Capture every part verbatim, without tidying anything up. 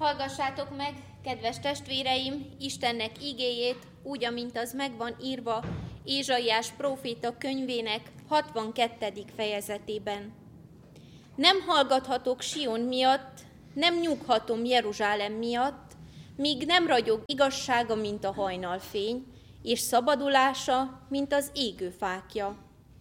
Hallgassátok meg, kedves testvéreim, Istennek igéjét, úgy, amint az megvan írva Ézsaiás próféta könyvének hatvankettedik fejezetében. Nem hallgathatok Sion miatt, nem nyughatom Jeruzsálem miatt, míg nem ragyog igazsága, mint a hajnalfény, és szabadulása, mint az égő fákja.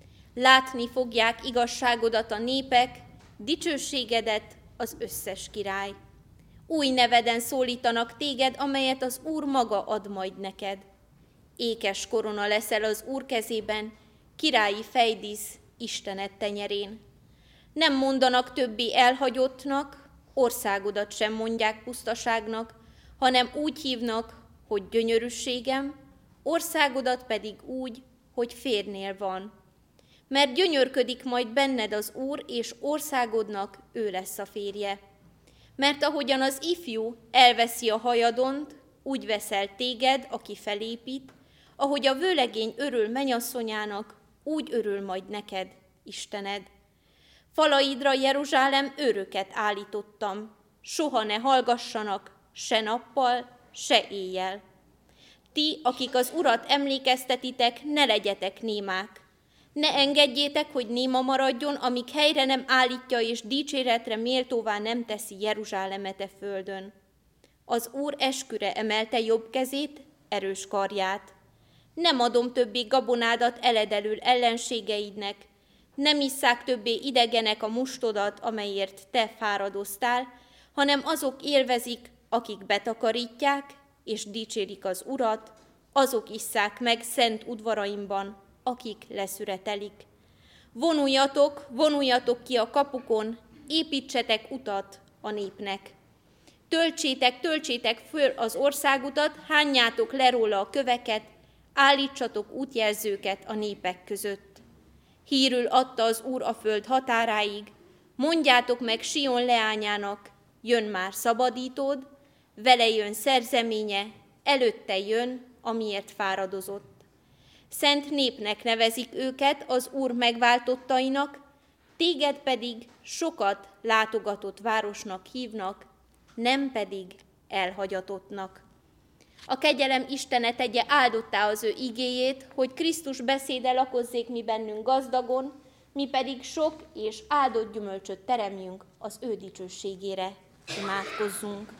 Látni fogják igazságodat a népek, dicsőségedet az összes király. Új neveden szólítanak téged, amelyet az Úr maga ad majd neked. Ékes korona leszel az Úr kezében, királyi fejdísz Istened tenyerén. Nem mondanak többé elhagyottnak, országodat sem mondják pusztaságnak, hanem úgy hívnak, hogy gyönyörűségem, országodat pedig úgy, hogy férnél van. Mert gyönyörködik majd benned az Úr, és országodnak ő lesz a férje. Mert ahogyan az ifjú elveszi a hajadont, úgy veszel téged, aki felépít, ahogy a vőlegény örül mennyasszonyának, úgy örül majd neked, Istened. Falaidra, Jeruzsálem, őröket állítottam, soha ne hallgassanak, se nappal, se éjjel. Ti, akik az Urat emlékeztetitek, ne legyetek némák. Ne engedjétek, hogy néma maradjon, amíg helyre nem állítja és dicséretre méltóvá nem teszi Jeruzsálemet e földön. Az Úr esküre emelte jobb kezét, erős karját. Nem adom többé gabonádat eledelül ellenségeidnek, nem isszák többé idegenek a mustodat, amelyért te fáradoztál, hanem azok élvezik, akik betakarítják és dicsérik az Urat, azok isszák meg szent udvaraimban, akik leszüretelik. Vonuljatok, vonuljatok ki a kapukon, építsetek utat a népnek. Töltsétek, töltsétek föl az országutat, hányjátok le róla a köveket, állítsatok útjelzőket a népek között. Hírül adta az Úr a föld határáig, mondjátok meg Sion leányának, jön már szabadítód, vele jön szerzeménye, előtte jön, amiért fáradozott. Szent népnek nevezik őket az Úr megváltottainak, téged pedig sokat látogatott városnak hívnak, nem pedig elhagyatottnak. A kegyelem Istene tegye áldottá az ő igéjét, hogy Krisztus beszéde lakozzék mi bennünk gazdagon, mi pedig sok és áldott gyümölcsöt teremjünk az ő dicsőségére. Imádkozzunk!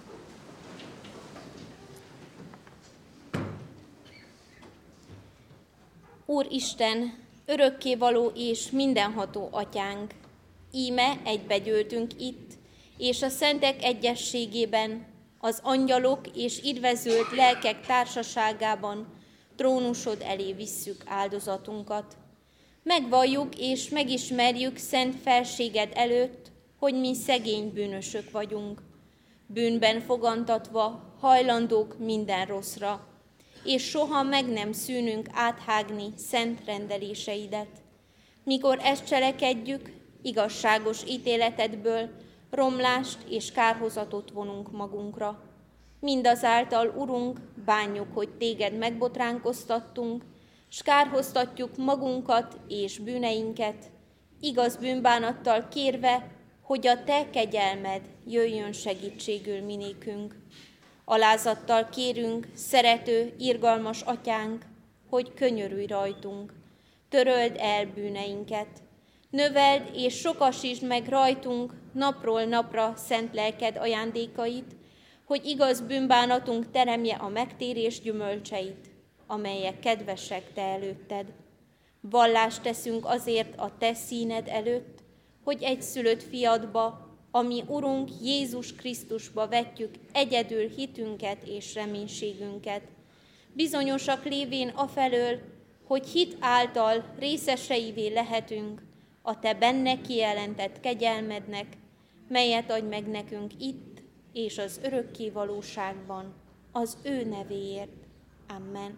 Úr Isten, örökkévaló és mindenható atyánk, íme egybegyűltünk itt, és a szentek egyességében, az angyalok és idvezült lelkek társaságában trónusod elé visszük áldozatunkat. Megvalljuk és megismerjük szent felséged előtt, hogy mi szegény bűnösök vagyunk, bűnben fogantatva, hajlandók minden rosszra, és soha meg nem szűnünk áthágni szent rendeléseidet. Mikor ezt cselekedjük, igazságos ítéletedből romlást és kárhozatot vonunk magunkra. Mindazáltal, Urunk, bánjuk, hogy téged megbotránkoztattunk, s kárhoztatjuk magunkat és bűneinket, igaz bűnbánattal kérve, hogy a te kegyelmed jöjjön segítségül minékünk. Alázattal kérünk, szerető, irgalmas atyánk, hogy könyörülj rajtunk, töröld el bűneinket, növeld és sokasítsd meg rajtunk napról napra szent lelked ajándékait, hogy igaz bűnbánatunk teremje a megtérés gyümölcseit, amelyek kedvesek te előtted. Vallást teszünk azért a te színed előtt, hogy egyszülött fiadba, ami Urunk Jézus Krisztusba vetjük egyedül hitünket és reménységünket. Bizonyosak lévén afelől, hogy hit által részeseivé lehetünk a te benne kijelentett kegyelmednek, melyet adj meg nekünk itt és az örökké valóságban, az ő nevéért. Amen.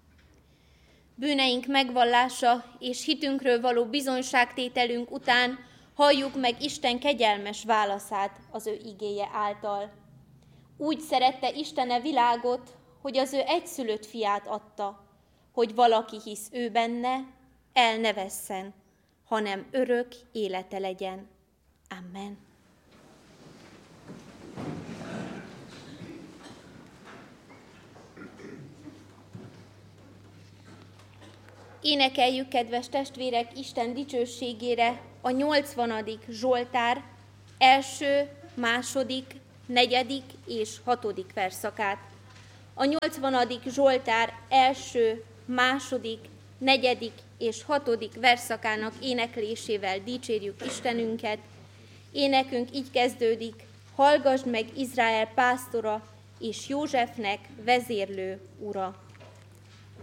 Bűneink megvallása és hitünkről való bizonyságtételünk után halljuk meg Isten kegyelmes válaszát az ő igéje által. Úgy szerette Istene világot, hogy az ő egyszülött fiát adta, hogy valaki hisz ő benne, el ne vesszen, hanem örök élete legyen. Amen. Énekeljük, kedves testvérek, Isten dicsőségére a nyolcvanadik Zsoltár első, második, negyedik és hatodik verszakát. A nyolcvanadik Zsoltár első, második, negyedik és hatodik verszakának éneklésével dicsérjük Istenünket. Énekünk így kezdődik: hallgasd meg Izrael pásztora és Józsefnek vezérlő ura.